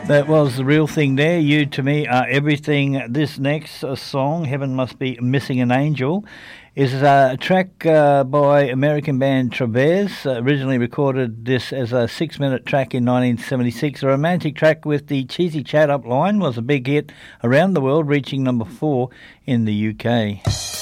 That was the real thing there. You to me are everything. This next song, Heaven Must Be Missing an Angel, is a track by American band Traverse. Originally recorded this as a 6-minute track in 1976. A romantic track with the cheesy chat up line was a big hit around the world, reaching number 4 in the UK.